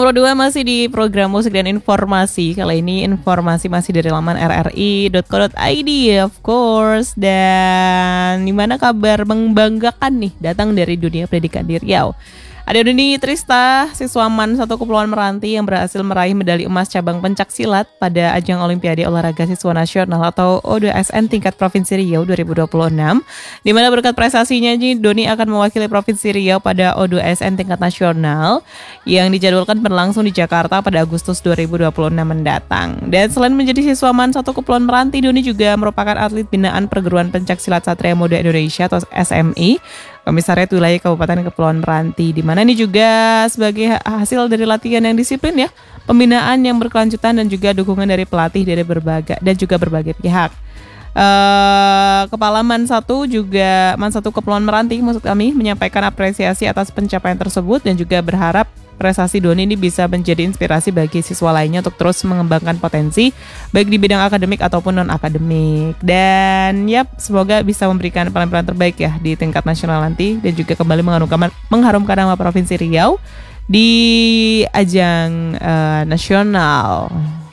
2022 masih di program musik dan informasi. Kali ini informasi masih dari laman rri.co.id of course. Dan gimana kabar membanggakan nih datang dari dunia pendidikan di Riau. Ada Doni Trista, siswa MAN 1 Kepulauan Meranti yang berhasil meraih medali emas cabang pencak silat pada ajang Olimpiade Olahraga Siswa Nasional atau O2SN tingkat Provinsi Riau 2026. Di mana berkat prestasinya, Doni akan mewakili Provinsi Riau pada O2SN tingkat nasional yang dijadwalkan berlangsung di Jakarta pada Agustus 2026 mendatang. Dan selain menjadi siswa MAN 1 Kepulauan Meranti, Doni juga merupakan atlet binaan Perguruan Pencak Silat Satria Muda Indonesia atau SMI, Komisariat Wilayah Kabupaten Kepulauan Meranti, di mana ini juga sebagai hasil dari latihan yang disiplin ya, pembinaan yang berkelanjutan dan juga dukungan dari pelatih dari berbagai pihak. Kepala MAN 1 juga MAN 1 Kepulauan Meranti maksud kami menyampaikan apresiasi atas pencapaian tersebut dan juga berharap prestasi Doni ini bisa menjadi inspirasi bagi siswa lainnya untuk terus mengembangkan potensi baik di bidang akademik ataupun non-akademik. Dan semoga bisa memberikan peran-peran terbaik ya di tingkat nasional nanti dan juga kembali mengharumkan nama Provinsi Riau di ajang nasional.